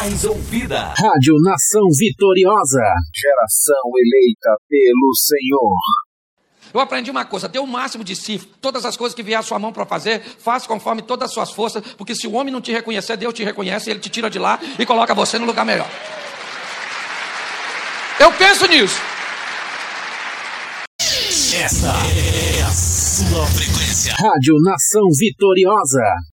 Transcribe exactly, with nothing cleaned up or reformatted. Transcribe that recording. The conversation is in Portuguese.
mais ouvida. Rádio Nação Vitoriosa. Geração eleita pelo Senhor. Eu aprendi uma coisa, dê o máximo de si, todas as coisas que vier à sua mão para fazer, faça conforme todas as suas forças, porque se o homem não te reconhecer, Deus te reconhece, ele te tira de lá e coloca você no lugar melhor. Eu penso nisso. Essa é a sua frequência. Rádio Nação Vitoriosa.